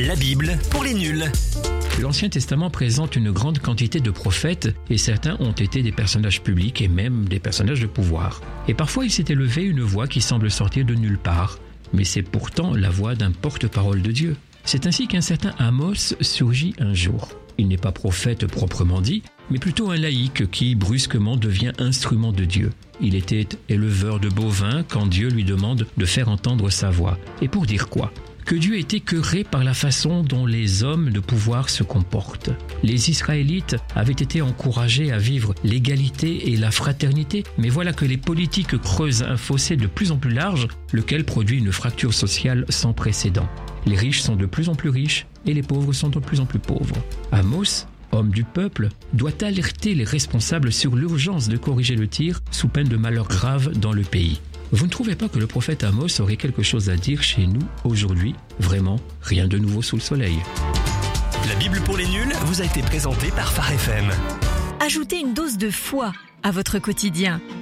La Bible pour les nuls. L'Ancien Testament présente une grande quantité de prophètes et certains ont été des personnages publics et même des personnages de pouvoir. Et parfois il s'est élevé une voix qui semble sortir de nulle part, mais c'est pourtant la voix d'un porte-parole de Dieu. C'est ainsi qu'un certain Amos surgit un jour. Il n'est pas prophète proprement dit, mais plutôt un laïc qui brusquement devient instrument de Dieu. Il était éleveur de bovins quand Dieu lui demande de faire entendre sa voix. Et pour dire quoi ? Que Dieu est écœuré par la façon dont les hommes de pouvoir se comportent. Les Israélites avaient été encouragés à vivre l'égalité et la fraternité, mais voilà que les politiques creusent un fossé de plus en plus large, lequel produit une fracture sociale sans précédent. Les riches sont de plus en plus riches et les pauvres sont de plus en plus pauvres. Amos, homme du peuple, doit alerter les responsables sur l'urgence de corriger le tir sous peine de malheurs graves dans le pays. Vous ne trouvez pas que le prophète Amos aurait quelque chose à dire chez nous aujourd'hui ? Vraiment, rien de nouveau sous le soleil. La Bible pour les nuls vous a été présentée par Phare FM. Ajoutez une dose de foi à votre quotidien